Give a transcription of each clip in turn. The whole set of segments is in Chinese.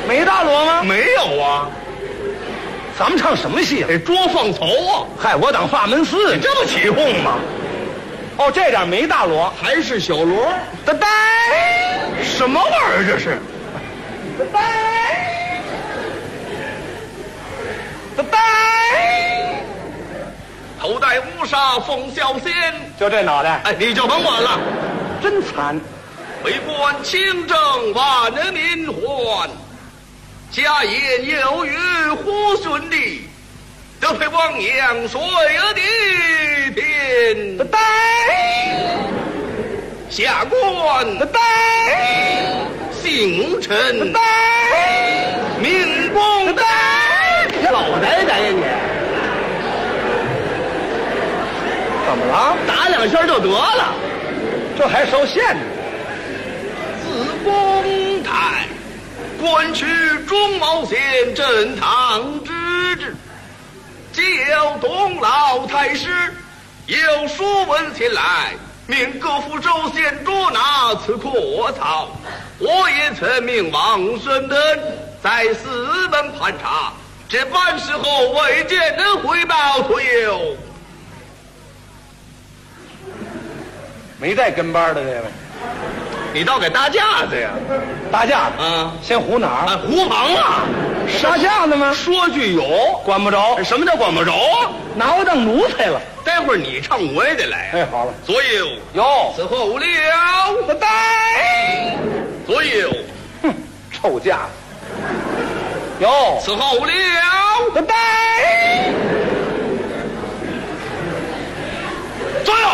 没大锣吗？ 没有啊。 咱们唱什么戏啊？ 这捉放曹啊！ 嗨，我当法门寺， 你这么起哄吗？ 哦，这点没大锣， 还是小锣？ 哒呆， 什么玩意儿这是？ 哒呆，哒呆， 头戴乌纱凤啸仙， 就这脑袋， 哎，你就甭管了。 真惨。 为官清正万人民欢，家宴有余呼顺利，得配汪洋水地天。 哒呆， 下官哒呆， 姓陈， 哒呆， 名公， 哒呆， 老呆呆呀你！ 怎么了？ 打两下就得了。 这还受限呢？ 自公台，官取中毛县镇堂之职，既有东老太师有书文前来，命各府州县捉拿此阔草。我也曾命王顺等在四门盘查，这办事后未见人回报退有。 没带跟班的这位， 你倒给搭架子呀？ 搭架子啊， 先唬哪儿？ 胡忙啊！ 搭架子吗？ 说句有， 管不着。 什么叫管不着啊？ 拿我当奴才了。 待会儿你唱我也得来。 哎，好了， 左有有此后了， 哒呆， 左有哼，臭架子，有此后了， 哒呆， 左有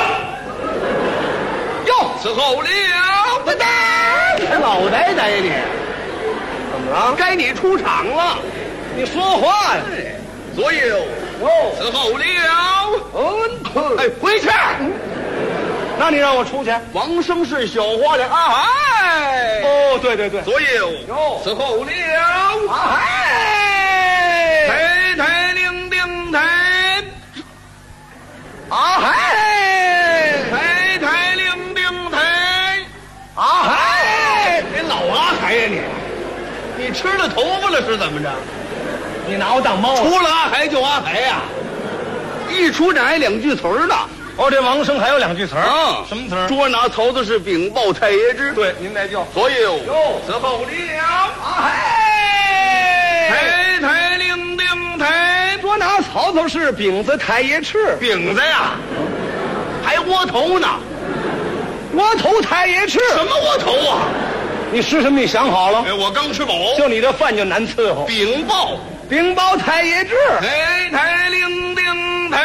哟， 此后了， 哒呆，老呆呆你，怎么了？ 该你出场了。 你说话呀？ 左有哟， 此后了， 哎， 回去。 那你让我出去？ 王生是小花脸啊嗨！ 哦，对对对， 左有哟此后了， 啊嗨， 抬抬铃叮抬， 啊嗨， 抬抬铃叮抬。 啊嗨， 你老啊嗨呀你吃了头发了是怎么着？ 你拿我当猫啊？ 除了啊嗨就啊嗨呀，一出场还两句词儿呢。 哦，这王生还有两句词儿啊什么词儿？ 捉拿曹子是禀报太爷之。 对，您来叫。 所有哟此后了， 啊嗨， 抬抬铃叮抬， 捉拿曹操是饼子太爷吃， 饼子呀，还窝头呢。 窝头太爷吃。 什么窝头啊？ 你吃什么？你想好了？ 哎，我刚吃饱。 就你这饭就难伺候。 禀报禀报太爷治。 抬抬铃叮抬，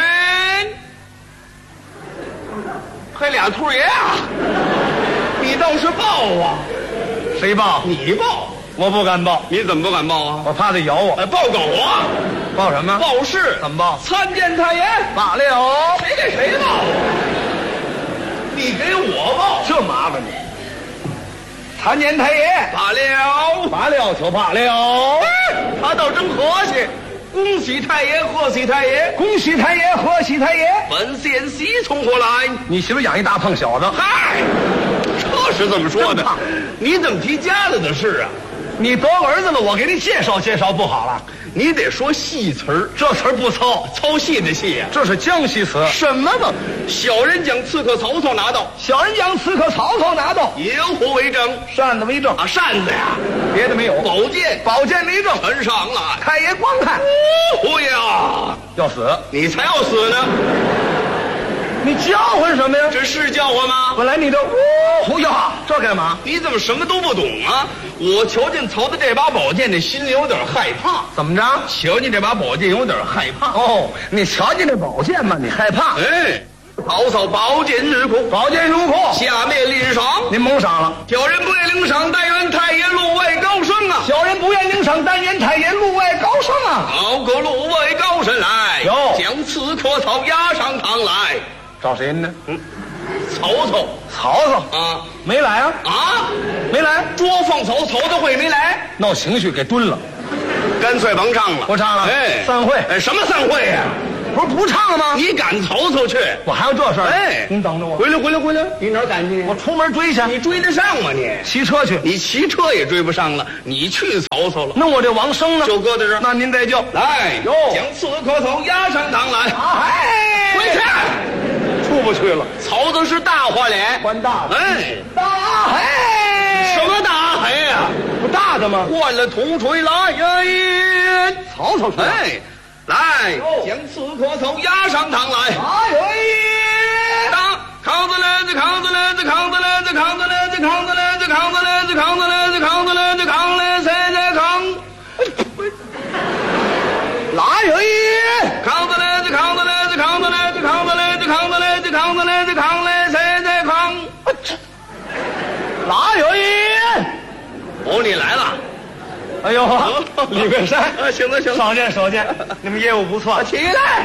还俩兔爷啊！你倒是报啊！ 谁报？ 你报， 我不敢报， 你怎么不敢报啊？ 我怕他咬我。 哎，报狗啊！ 报什么？ 报事怎么报？ 参见太爷。 罢了。 谁给谁报啊？你给我报， 这麻烦你。参见太爷。 罢了。 罢了就罢了。 他倒真和气。恭喜太爷，贺喜太爷， 恭喜太爷，贺喜太爷。 本县喜从何来？ 你媳妇养一大胖小子。 嗨，这是怎么说的？你怎么提家里的事啊？ 你得儿子了，我给你介绍介绍不好了。 你得说戏词儿， 这词儿不糙， 操戏的戏呀、 这是江西词。 什么嘛？小人将刺客曹操拿到， 小人将刺客曹操拿到， 引火为证。 扇子为证， 啊，扇子呀， 别的没有。 宝剑， 宝剑为证， 呈上来。 太爷观看。 哦呀， 要死！ 你才要死呢！ 你叫唤什么呀？ 这是叫唤吗？ 本来你的呼呀，这干嘛？ 你怎么什么都不懂啊？我瞧见曹的这把宝剑，这心里有点害怕。 怎么着？ 瞧见这把宝剑有点害怕。 哦，你瞧见这宝剑吗？你害怕？ 哎，曹操宝剑入库， 宝剑入库， 下面领赏。 您蒙赏了。 小人不愿领赏，但愿太爷路外高升啊！ 小人不愿领赏，但愿太爷路外高升啊！ 好个路外高升来， 有将刺客曹押上堂来。 找谁呢？ 曹操， 曹操啊， 没来啊？ 啊， 没来， 捉放曹操的会没来， 闹情绪给蹲了。 干脆甭唱了， 不唱了， 哎， 散会。 哎，什么散会呀？ 不是不唱吗？ 你敢曹操去？ 我还有这事儿？ 哎， 您等着我。 回来，你哪儿敢去？ 我出门追去。 你追得上吗？你骑车去。 你骑车也追不上了，你去曹操了。 那我这王生呢？ 就搁在这儿。 那您再叫来哟， 将刺客头押上堂来。 哎， 回去。 出不去了。 曹操是大花脸， 官大的。 哎， 大黑。 什么大黑呀？ 不大的吗？ 换了铜锤来呀！ 曹操出来。 哎，来将刺客头押上堂来。 哎呦！ 打扛子来子扛子来子扛子来子扛子来子扛子来子扛子来子扛子来子扛子来子扛来谁在扛？ 哪有一？ 扛子来子扛子来子扛子来子扛子来子扛子来子扛子来子扛来谁在扛？ 哪有一？ 哦，你来了。 哎呦，李桂山， 行了， 少见少见，你们业务不错。 起来，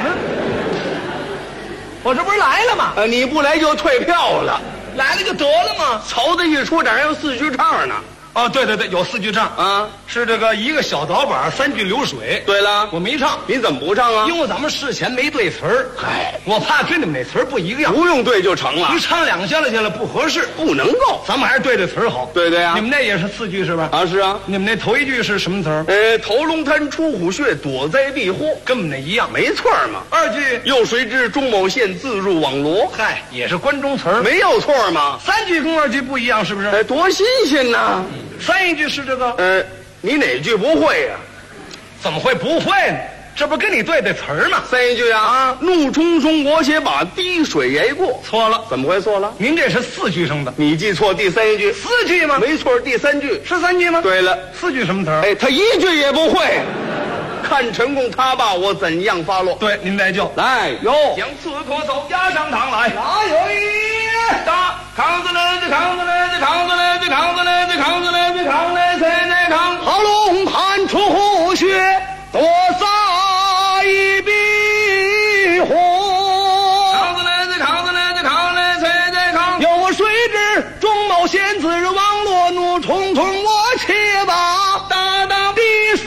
我这不是来了吗？ 你不来就退票了， 来了就得了吗？ 曹操一出场有4句唱呢。 哦，对，有4句唱啊， 是这个一个小导板，3句流水。 对了， 我没唱， 你怎么不唱啊？ 因为咱们事前没对词儿，嗨，我怕跟你们那词儿不一个样， 不用对就成了。 你唱2下来去了不合适， 不能够， 咱们还是对这词儿好。 对呀， 你们那也是4句是吧？ 啊，是啊。 你们那头1句是什么词儿？ 头龙滩出虎穴，躲灾避祸， 跟我们那一样， 没错嘛。 2句又谁知钟某县自入网罗， 嗨，也是关中词儿， 没有错嘛。 3句跟2句不一样，是不是？ 多新鲜呐 ！3句是这个， 你哪句不会呀？ 怎么会不会呢？这不跟你对的词儿吗 ？3句啊，怒冲冲，我且把滴水挨过。 错了， 怎么会错了？ 您这是4句生的， 你记错第3句。 4句吗？ 没错，第3句是3句吗？ 对了 ，4句什么词儿？ 他1句也不会。看陈宫他爸我怎样发落？ 对，您再叫来哟， 将刺客头押上堂来。 哪有一？ 打扛子来子扛子来子扛子来子扛子来子扛子来子扛来谁在扛？ 好龙盘出虎穴，躲灾避祸。 扛子来子扛子来子扛来谁在扛？ 有谁知钟某仙子网络怒冲冲，我且把大大的水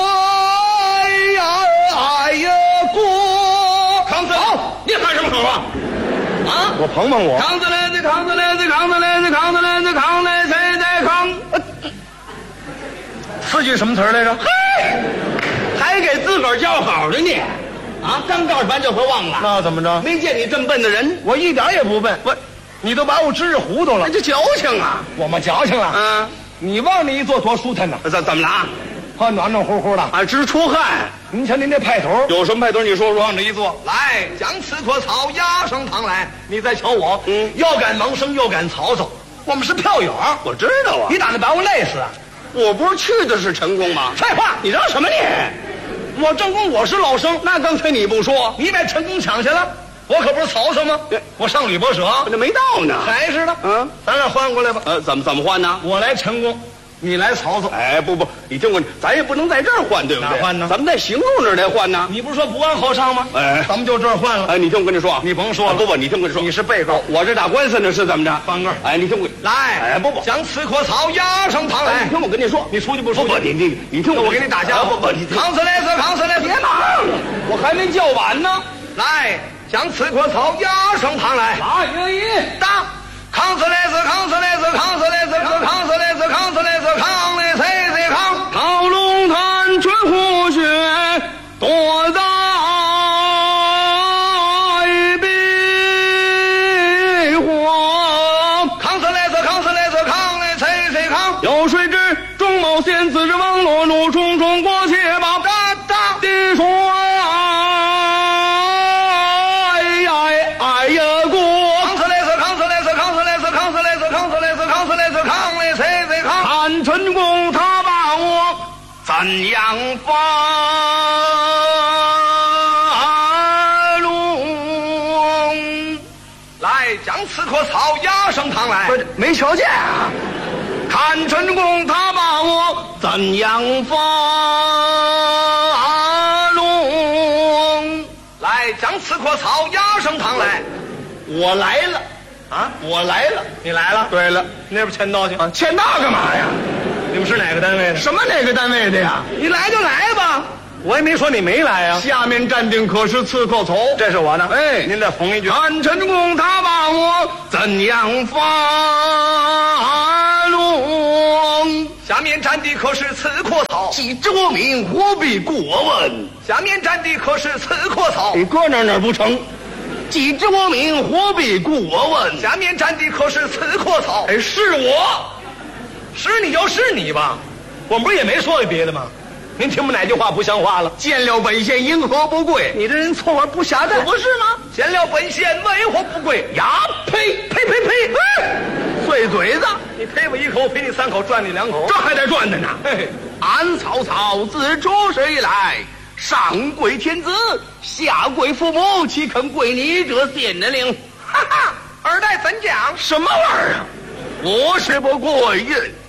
呀过。 扛子，你喊什么口啊？啊！ 我捧捧我。 扛子来子扛子来子扛子来子扛子来子扛来谁在扛 ？4句什么词儿来着？ 嘿，还给自个儿叫好的呢。啊，刚告诉完就会忘了。 那怎么着？ 没见你这么笨的人， 我一点也不笨。不，你都把我知识糊涂了。 这矫情啊！ 我们矫情了。 嗯， 你往那一坐多舒坦呢？ 怎么了？ 啊，暖暖乎乎的， 啊，直出汗。 您瞧您这派头， 有什么派头？你说说。 往这一坐，来将刺客曹押上堂来。你再瞧我，要赶王生，又赶曹操，我们是票友。 我知道啊。 你打算把我累死啊？ 我不是去的是陈宫吗？ 废话， 你嚷什么你？ 我正宫，我是老生。 那刚才你不说， 你把陈宫抢下了，我可不是曹操吗？我上吕伯奢， 这没到呢。 还是的。咱俩换过来吧。 怎么换呢？ 我来陈宫，你来曹操。 哎，不，你听我，咱也不能在这儿换，对不对？ 哪换呢？ 咱们在行路那儿来换呢。 你不是说不按后上吗？ 哎， 咱们就这儿换了。 哎，你听我跟你说， 你甭说了。 不，你听我跟你说， 你是被告， 我这打官司呢，是怎么着？ 翻个。 哎，你听我来。 哎，不， 将刺客曹押上堂来。 你听我跟你说， 你出去不出去？ 不，你听我给你打架。 不，你扛死来死，扛死来死，别忙，我还没叫完呢。来，将刺客曹押上堂来。 打一打，扛死来死，扛死来死，扛死来死，扛死来死，扛死来死，扛来谁扛？ 桃龙潭春虎穴，躲灾避祸。 扛死来死，扛死来死，扛来谁扛？ 有谁知钟某仙子网络怒冲冲，过且把哒哒地说哎呀过。 扛死来死，扛死来死，扛死来死，扛死来死，扛死来死，扛死来死，扛来谁扛？ 看陈宫他把我怎样发落？ 来，将刺客曹押上堂来。 没瞧见啊！看陈宫他把我怎样发落？ 来，将刺客曹押上堂来。 我来了啊！ 我来了， 你来了？ 对了， 那边签到去。 签到干嘛呀？ 你们是哪个单位的？ 什么哪个单位的呀？ 你来就来吧。 我也没说你没来啊。 下面站定可是刺客曹， 这是我的。 哎， 您再封一句。 看陈公他把我怎样发弄？ 下面站的可是刺客曹， 既知我名，何必过问？ 下面站的可是刺客曹， 你搁哪不成？既知我名，何必过问？ 下面站的可是刺客曹。 哎，是我， 是你就是你吧？我们不是也没说别的吗？您听不哪句话不像话了？ 见了本县因何不跪？ 你这人错而不下蛋， 不是吗？ 见了本县为何不跪？ 呀呸呸呸呸！碎嘴子！ 你赔我一口，赔你3口，赚你2口， 这还得赚的呢。 嘿， 俺曹操自出世以来，上跪天子，下跪父母，岂肯跪你这县的令？ 哈哈，二代怎讲？ 什么玩意儿啊？我是不跪人。